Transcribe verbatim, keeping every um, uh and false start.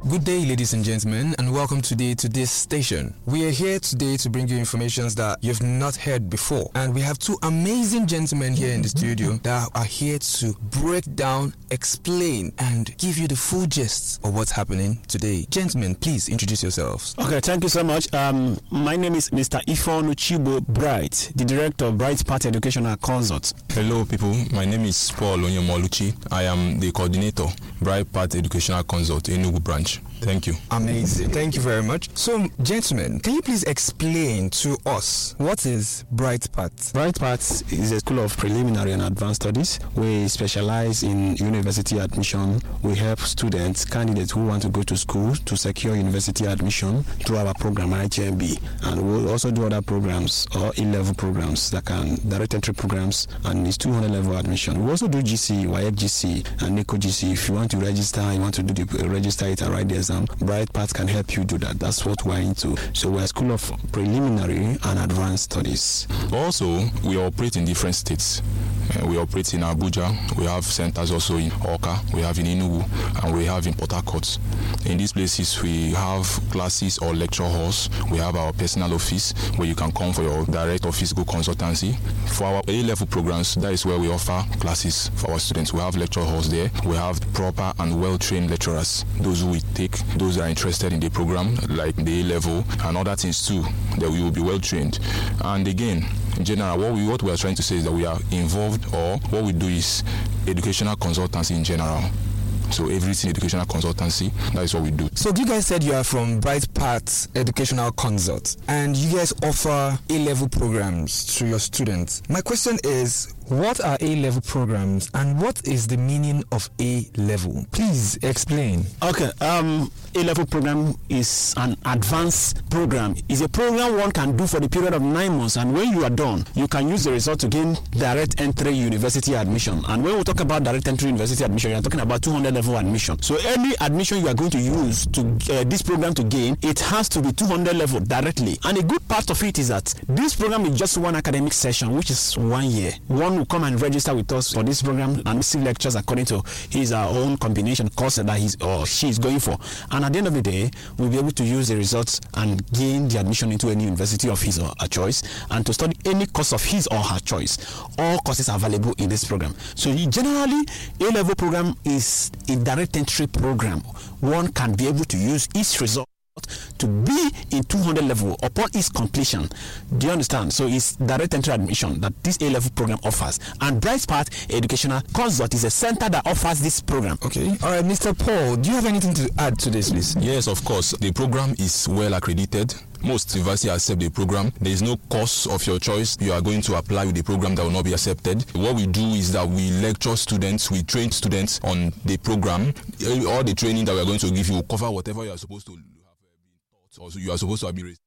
Good day, ladies and gentlemen, and welcome today to this station. We are here today to bring you information that you've not heard before, and we have two amazing gentlemen here in the studio that are here to break down, explain, and give you the full gist of what's happening today. Gentlemen, please introduce yourselves. Okay, thank you so much. Um, my name is Mister Ifon Uchibo Bright, the director of Bright Path Educational Consult. Hello, people. My name is Paul Onyemoluchi. I am the coordinator, Bright Path Educational Consult, Enugu branch. Thank you. Amazing. Thank you very much. So, gentlemen, can you please explain to us what is Bright Path? Bright Path is a school of preliminary and advanced studies. We specialize in university admission. We help students, candidates who want to go to school to secure university admission through our program I G M B. And we'll also do other programs or A-level programs that can direct entry programs, and it's two hundred level admission. We also do G C, W A E C G C, and NECO G C. If you want to register, you want to do the uh, register it and write the exam, Bright Path can help you do that. That's what we're into. So we're a school of preliminary and advanced studies. Also, we operate in different states. Uh, we operate in Abuja. We have centers also in Oka. We have in Enugu, and we have in Port Harcourt. In these places, we have classes or lecture halls. We have our personal office where you can come for your direct or physical consultancy. For our A-level programs, that is where we offer classes for our students. We have lecture halls there. We have proper and well-trained lecturers. Those who we take, those that are interested in the program, like the A-level and other things too, that we will be well-trained. And again, in general, what we what we are trying to say is that we are involved, or what we do is educational consultancy in general. So everything educational consultancy, that is what we do. So you guys said you are from Bright Path Educational Consult, and you guys offer A-level programs to your students. My question is, what are A-level programs and what is the meaning of A-level? Please explain. Okay, um, A-level program is an advanced program. It's a program one can do for the period of nine months, and when you are done, you can use the result to gain direct entry university admission. And when we talk about direct entry university admission, you are talking about two hundred level admission. So any admission you are going to use to uh, this program to gain, it has to be two hundred level directly. And a good part of it is that this program is just one academic session, which is one year. One will come and register with us for this program and receive lectures according to his uh, own combination course that he's or she is going for. And at the end of the day, we'll be able to use the results and gain the admission into any university of his or her choice, and to study any course of his or her choice. All courses are available in this program. So generally, A-level program is a direct entry program. One can be able to use each result to be in two hundred level upon its completion. Do you understand? So it's direct entry admission that this A-level program offers, and Bright Path Educational Consult is a center that offers this program. Okay. All right, Mister Paul, do you have anything to add to this, please? Yes, of course. The program is well accredited. Most universities accept the program. There is no course of your choice you are going to apply with the program that will not be accepted. What we do is that we lecture students, we train students on the program. All the training that we are going to give you will cover whatever you are supposed to have been taught, or you are supposed to have been raised.